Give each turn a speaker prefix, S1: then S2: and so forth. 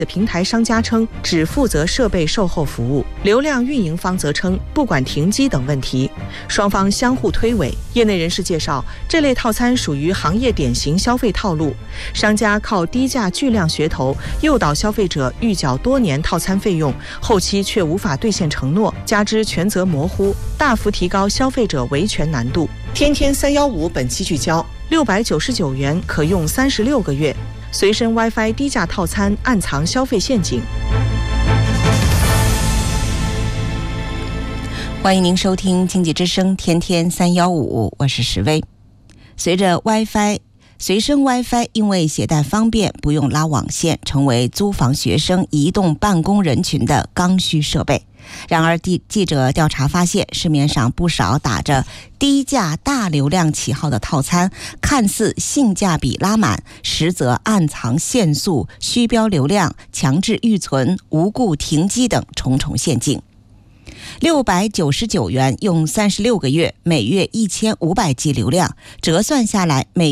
S1: 平台商家称只负责设备售后服务，流量运营方则称不管停机等问题，双方相互推诿。业内人士介绍，这类套餐属于行业典型消费套路，商家靠低价巨量噱头诱导消费者预缴多年套餐费用，后期却无法兑现承诺，加之权责模糊，大幅提高消费者维权难度。天天315本期聚焦：699元可用36个月。随身 WiFi 低价套餐暗藏消费陷阱。
S2: 欢迎您收听经济之声天天315，我是石薇。随着 随身 WiFi 因为携带方便，不用拉网线，成为租房学生、移动办公人群的刚需设备。然而记者调查发现，市面上不少打着低价大流量旗号的套餐，看似性价比拉满，实则暗藏限速、虚标流量、强制预存、无故停机等重重陷阱。699元用36个月，每月1500G 流量，折算下来每